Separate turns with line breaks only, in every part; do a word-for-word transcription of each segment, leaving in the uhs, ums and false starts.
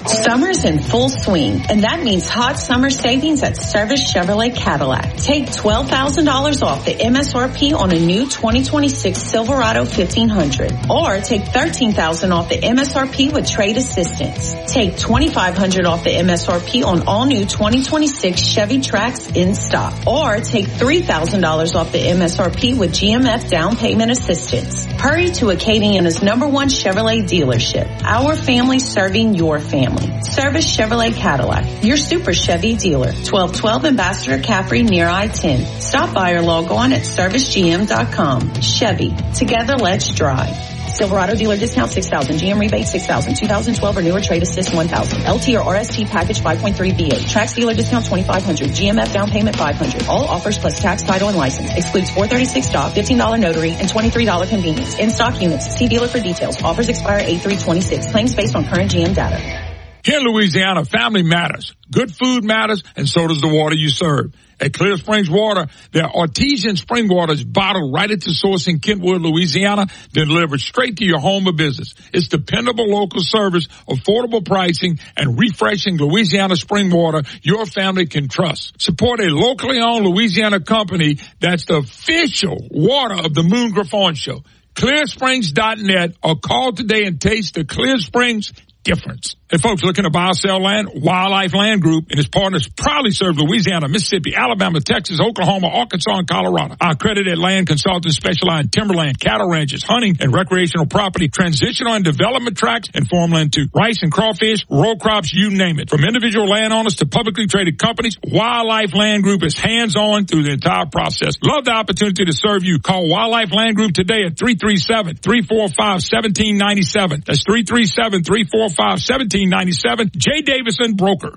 Summer's in full swing, and that means hot summer savings at Service Chevrolet Cadillac. Take twelve thousand dollars off the M S R P on a new twenty twenty-six Silverado fifteen hundred. Or take thirteen thousand dollars off the M S R P with trade assistance. Take twenty-five hundred dollars off the M S R P on all new twenty twenty-six Chevy Trax in stock. Or take three thousand dollars off the M S R P with G M F down payment assistance. Hurry to Acadiana's number one Chevrolet dealership. Our family serving your family. Service Chevrolet Cadillac, your super Chevy dealer. twelve twelve Ambassador Caffrey near I ten. Stop by or log on at service g m dot com. Chevy, together let's drive. Silverado dealer discount six thousand, G M rebate six thousand, two thousand twelve or newer trade assist one thousand, L T or R S T package five point three V eight, Trax dealer discount twenty-five hundred, G M F down payment five hundred. All offers plus tax, title, and license. Excludes four thirty-six dollars, fifteen dollars notary, and twenty-three dollars convenience. In stock units. See dealer for details. Offers expire eight three twenty-six. Claims based on current G M data.
Here in Louisiana, family matters. Good food matters, and so does the water you serve. At Clear Springs Water, their artesian spring water is bottled right at the source in Kentwood, Louisiana, delivered straight to your home or business. It's dependable local service, affordable pricing, and refreshing Louisiana spring water your family can trust. Support a locally owned Louisiana company that's the official water of the Moon Griffon Show. clear springs dot net or call today and taste the Clear Springs difference. Hey, folks, looking to buy or sell land? Wildlife Land Group and its partners proudly serve Louisiana, Mississippi, Alabama, Texas, Oklahoma, Arkansas, and Colorado. Our accredited land consultants specialize in timberland, cattle ranches, hunting, and recreational property, transitional and development tracts, and farmland too. Rice and crawfish, row crops, you name it. From individual landowners to publicly traded companies, Wildlife Land Group is hands-on through the entire process. Love the opportunity to serve you. Call Wildlife Land Group today at three three seven, three four five, one seven nine seven. That's three three seven, three four five, one seven nine seven. Jay Davison, broker.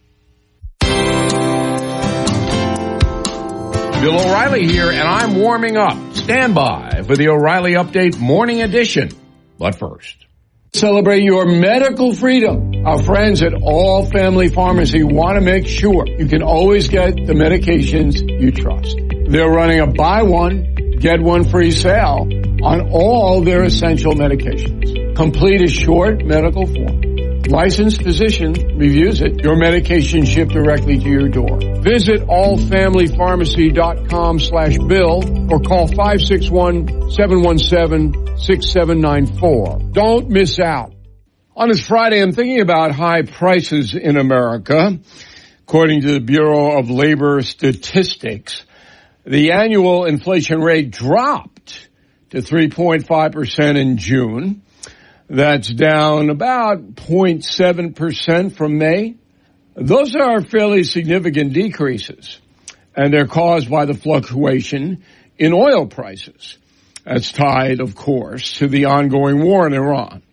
Bill O'Reilly here, and I'm warming up. Stand by for the O'Reilly Update Morning Edition. But first,
celebrate your medical freedom. Our friends at All Family Pharmacy want to make sure you can always get the medications you trust. They're running a buy one, get one free sale on all their essential medications. Complete a short medical form. Licensed physician reviews it. Your medication shipped directly to your door. Visit all family pharmacy dot com slash bill or call five six one, seven one seven, six seven nine four. Don't miss out. On this Friday, I'm thinking about high prices in America. According to the Bureau of Labor Statistics, the annual inflation rate dropped to three point five percent in June. That's down about zero point seven percent from May. Those are fairly significant decreases, and they're caused by the fluctuation in oil prices. That's tied, of course, to the ongoing war in Iran.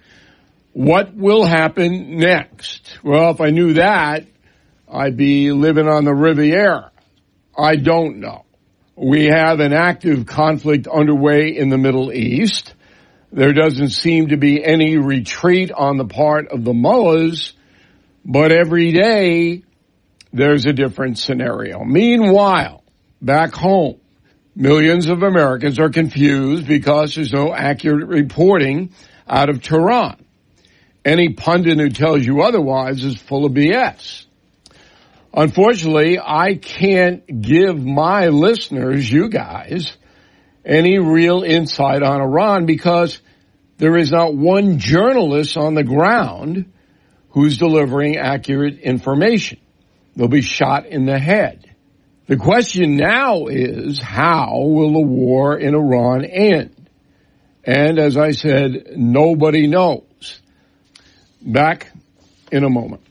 What will happen next? Well, if I knew that, I'd be living on the Riviera. I don't know. We have an active conflict underway in the Middle East. There doesn't seem to be any retreat on the part of the mullahs, but every day there's a different scenario. Meanwhile, back home, millions of Americans are confused because there's no accurate reporting out of Tehran. Any pundit who tells you otherwise is full of B S. Unfortunately, I can't give my listeners, you guys, any real insight on Iran because there is not one journalist on the ground who's delivering accurate information. They'll be shot in the head. The question now is, how will the war in Iran end? And as I said, nobody knows. Back in a moment.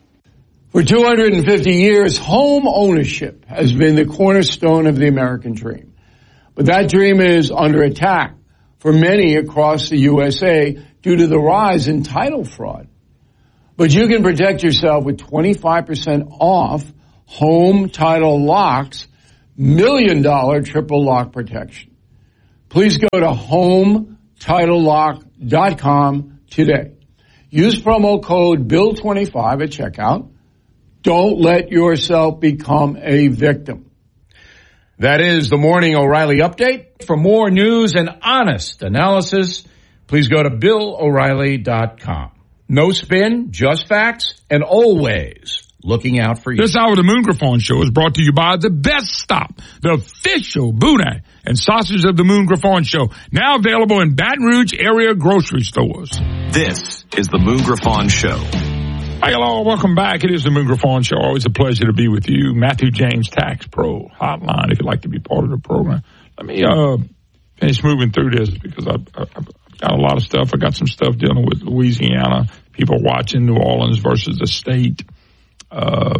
For two hundred fifty years, home ownership has been the cornerstone of the American dream. But that dream is under attack for many across the U S A due to the rise in title fraud. But you can protect yourself with twenty-five percent off home title locks, million dollar triple lock protection. Please go to home title lock dot com today. Use promo code bill twenty-five at checkout. Don't let yourself become a victim.
that is the Morning O'Reilly Update. For more news and honest analysis, please go to bill o'reilly dot com. No spin, just facts, and always looking out for you.
This hour of the Moon Griffon Show is brought to you by The Best Stop, the official boudin and sausage of the Moon Griffon Show, now available in Baton Rouge area grocery stores.
This is the Moon Griffon Show.
Hi, hello, welcome back. It is the Moon Griffon Show. Always a pleasure to be with you. Matthew James Tax Pro Hotline, if you'd like to be part of the program. Let me uh, finish moving through this because I've, I've got a lot of stuff. I got some stuff dealing with Louisiana, people watching New Orleans versus the state. Uh,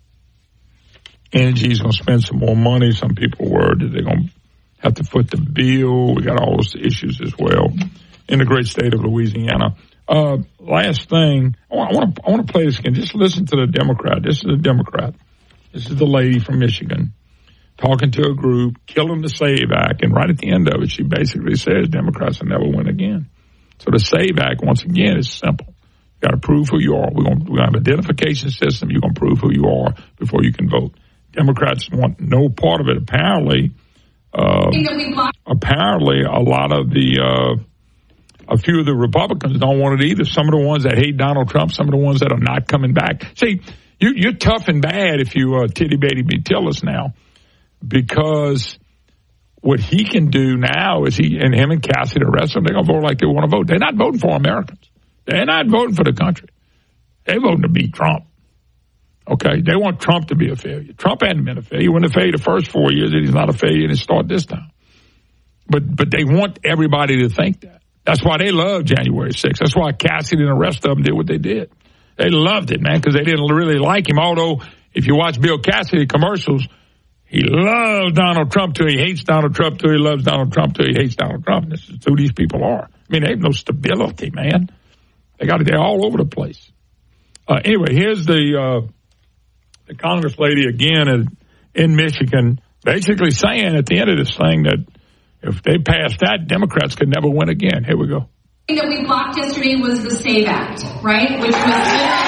Energy is going to spend some more money. Some people were worried that they're going to have to foot the bill. We got all those issues as well in the great state of Louisiana. Uh, last thing, I want to I want to play this again. Just listen to the Democrat. This is a Democrat. This is the lady from Michigan talking to a group, killing the SAVE Act, and right at the end of it, she basically says Democrats will never win again. So the SAVE Act, once again, is simple. You got to prove who you are. We're going to have an identification system. You're going to prove who you are before you can vote. Democrats want no part of it. Apparently, uh, apparently, a lot of the, uh, a few of the Republicans don't want it either. Some of the ones that hate Donald Trump, some of the ones that are not coming back. See, you, you're tough and bad if you uh, titty bitty be Tillis now, because what he can do now is he and him and Cassidy, the rest of them, they're going to vote like they want to vote. They're not voting for Americans. They're not voting for the country. They're voting to beat Trump. Okay? They want Trump to be a failure. Trump hadn't been a failure. He wasn't a failure the first four years, and he's not a failure, and it start this time. But but they want everybody to think that. That's why they love January sixth. That's why Cassidy and the rest of them did what they did. They loved it, man, because they didn't really like him. Although, if you watch Bill Cassidy commercials, he loves Donald Trump till he hates Donald Trump till he loves Donald Trump till he hates Donald Trump. This is who these people are. I mean, they have no stability, man. They got it. They're all over the place. Uh, anyway, here's the uh, the Congress lady again in, in Michigan, basically saying at the end of this thing that if they pass that, Democrats could never win again. Here we go.
The thing that we blocked yesterday was the SAVE Act, right? Which was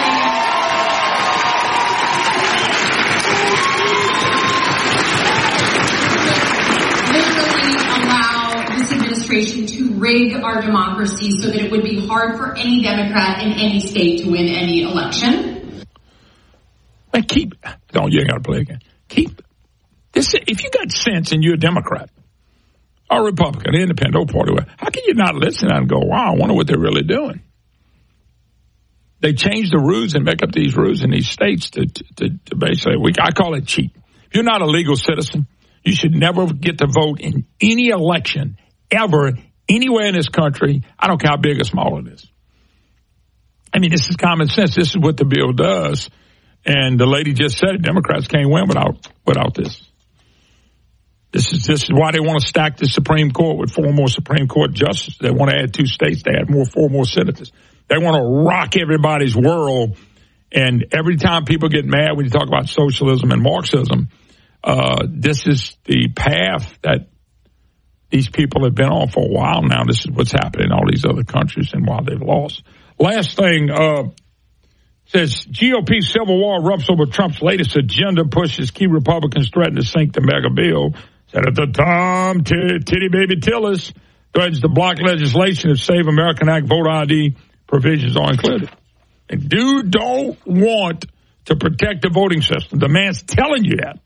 literally, literally allow this administration to rig our democracy so that it would be hard for any Democrat in any state to win any election.
And keep, don't, you ain't got to play again. Keep this. If you got sense and you're a Democrat or Republican, independent, no party, how can you not listen and go, wow, I wonder what they're really doing? They change the rules and make up these rules in these states to, to, to basically, we, I call it cheat. If you're not a legal citizen, you should never get to vote in any election ever, anywhere in this country. I don't care how big or small it is. I mean, this is common sense. This is what the bill does. And the lady just said it. Democrats can't win without without this. This is this is why they want to stack the Supreme Court with four more Supreme Court justices. They want to add two states. They add more four more senators. They want to rock everybody's world. And every time people get mad when you talk about socialism and Marxism, uh, this is the path that these people have been on for a while now. This is what's happening in all these other countries and why they've lost. Last thing, uh, says G O P civil war erupts over Trump's latest agenda, pushes key Republicans threaten to sink the mega bill. Senator Tom T- Titty Baby Tillis threatens to block legislation if Save American Act voter I D provisions are included. And dude don't want to protect the voting system. The man's telling you that.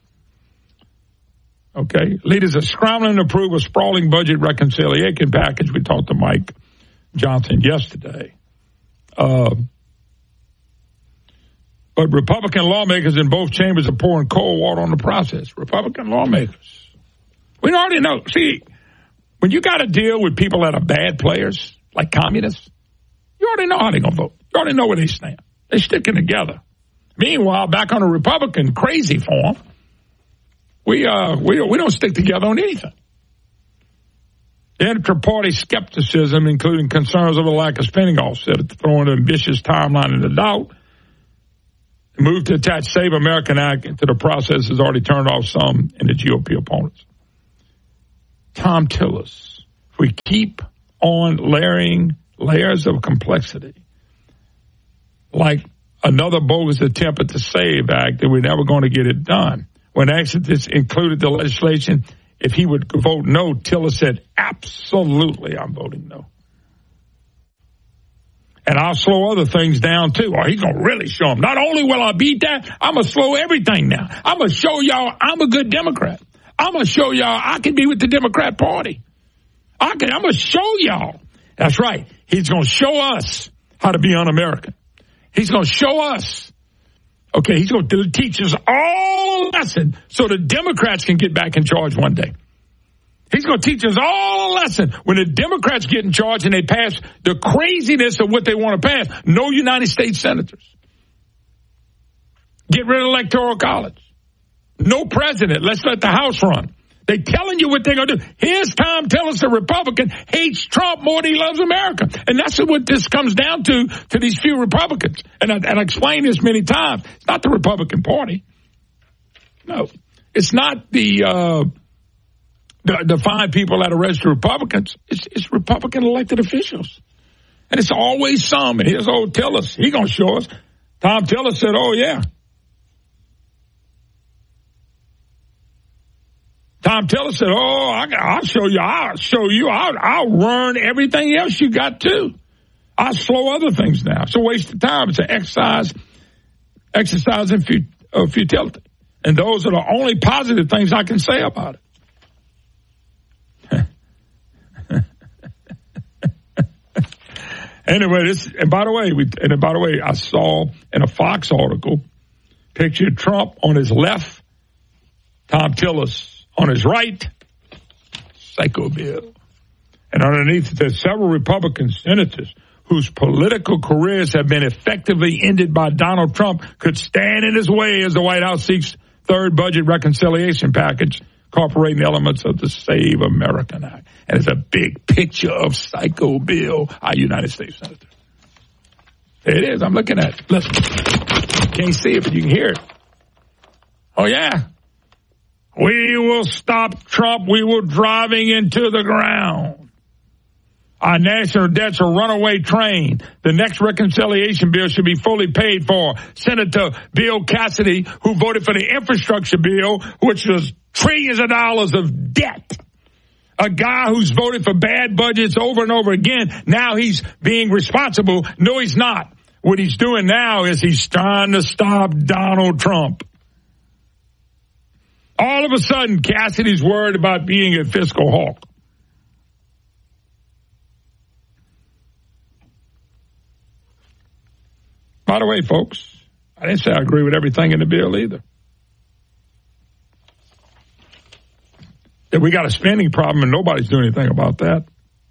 Okay. Leaders are scrambling to approve a sprawling budget reconciliation package. We talked to Mike Johnson yesterday. Uh, but Republican lawmakers in both chambers are pouring cold water on the process. Republican lawmakers. We already know. See, when you got to deal with people that are bad players, like communists, you already know how they're going to vote. You already know where they stand. They're sticking together. Meanwhile, back on the Republican crazy form, we uh we we don't stick together on anything. The inter-party skepticism, including concerns over the lack of spending offset, throwing an ambitious timeline into doubt. The move to attach Save American Act to the process has already turned off some in the G O P opponents. Tom Tillis, if we keep on layering layers of complexity, like another bogus attempt at the SAVE Act, that we're never going to get it done. When actually this included the legislation, if he would vote no, Tillis said, absolutely, I'm voting no. And I'll slow other things down, too. Or he's going to really show them. Not only will I beat that, I'm going to slow everything down. I'm going to show y'all I'm a good Democrat. I'm going to show y'all I can be with the Democrat Party. I can, I'm going to show y'all. That's right. He's going to show us how to be un-American. He's going to show us. Okay, he's going to teach us all a lesson so the Democrats can get back in charge one day. He's going to teach us all a lesson. When the Democrats get in charge and they pass the craziness of what they want to pass, no United States senators. Get rid of Electoral College. No president. Let's let the House run. They're telling you what they're going to do. Here's Tom Tillis, a Republican, hates Trump more than he loves America. And that's what this comes down to, to these few Republicans. And I, and I explained this many times. It's not the Republican Party. No. It's not the... Uh, The, the fine people that are registered Republicans, it's, it's Republican elected officials. And it's always some. And here's old Tillis. He going to show us. Tom Tillis said, oh, yeah. Tom Tillis said, oh, I, I'll show you. I'll show you. I'll, I'll run everything else you got, too. I'll slow other things down. It's a waste of time. It's an exercise, exercise in fut, uh, futility. And those are the only positive things I can say about it. Anyway, this, and by the way, we, and by the way, I saw in a Fox article, pictured Trump on his left, Tom Tillis on his right, Psycho Bill. And underneath, there's several Republican senators whose political careers have been effectively ended by Donald Trump could stand in his way as the White House seeks third budget reconciliation package, incorporating elements of the Save American Act. And it's a big picture of Psycho Bill, our United States Senator. There it is. I'm looking at it. Listen. Can't see it, but you can hear it. Oh, yeah. We will stop Trump. We will drive him into the ground. Our national debt's a runaway train. The next reconciliation bill should be fully paid for. Senator Bill Cassidy, who voted for the infrastructure bill, which was trillions of dollars of debt. A guy who's voted for bad budgets over and over again. Now he's being responsible. No, he's not. What he's doing now is he's trying to stop Donald Trump. All of a sudden, Cassidy's worried about being a fiscal hawk. By the way, folks, I didn't say I agree with everything in the bill either. That we got a spending problem and nobody's doing anything about that.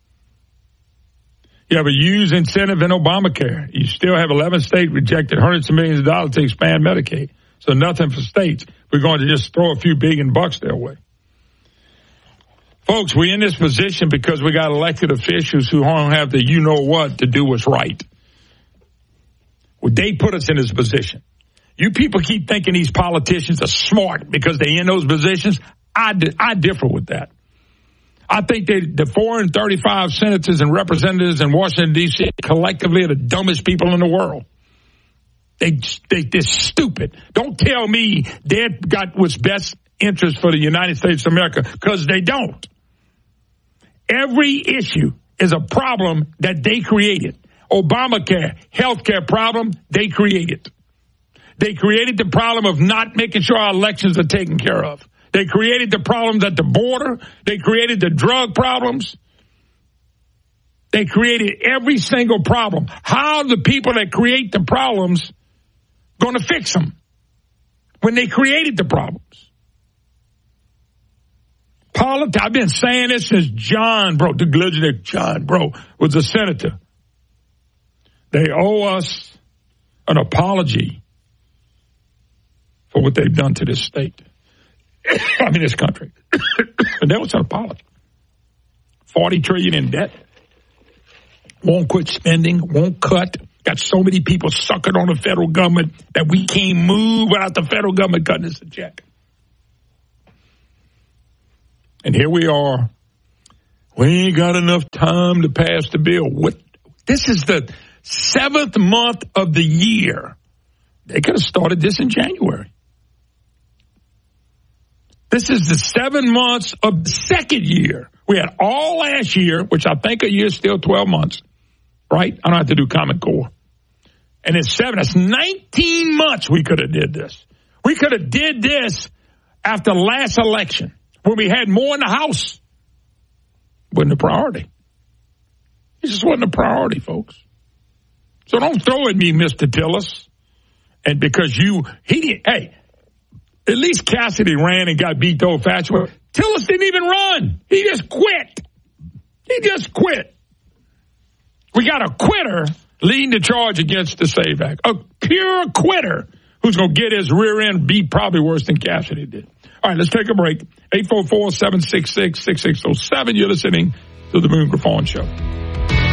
You have a huge incentive in Obamacare. You still have eleven states rejected hundreds of millions of dollars to expand Medicaid. So nothing for states. We're going to just throw a few billion bucks their way. Folks, we're in this position because we got elected officials who don't have the you know what to do what's right. Well, they put us in this position. You people keep thinking these politicians are smart because they're in those positions. I, di- I differ with that. I think they, the four hundred thirty-five senators and representatives in Washington, D C collectively are the dumbest people in the world. They, they, they're stupid. Don't tell me they've got what's best interest for the United States of America, because they don't. Every issue is a problem that they created. Obamacare, health care problem, they created. They created the problem of not making sure our elections are taken care of. They created the problems at the border. They created the drug problems. They created every single problem. How are the people that create the problems going to fix them when they created the problems? Polit- I've been saying this since John Breaux, the legendary John Breaux was a senator. They owe us an apology for what they've done to this state. I mean, this country. And that was an apology. forty trillion dollars in debt. Won't quit spending, won't cut. Got so many people sucking on the federal government that we can't move without the federal government cutting us a check. And here we are. We ain't got enough time to pass the bill. What? This is the seventh month of the year. They could have started this in January. This is the seven months of the second year. We had all last year, which I think a year is still twelve months. right? I don't have to do Common Core. And it's seven. That's nineteen months we could have did this. We could have did this after last election when we had more in the House. Wasn't a priority. It just wasn't a priority, folks. So don't throw at me, Mister Tillis. And because you, he didn't, hey, at least Cassidy ran and got beat the old-fashioned way. Tillis didn't even run. He just quit. He just quit. We got a quitter leading the charge against the SAVE Act. A pure quitter who's going to get his rear end beat probably worse than Cassidy did. All right, let's take a break. eight four four, seven six six, six six zero seven. You're listening to The Moon Griffon Show.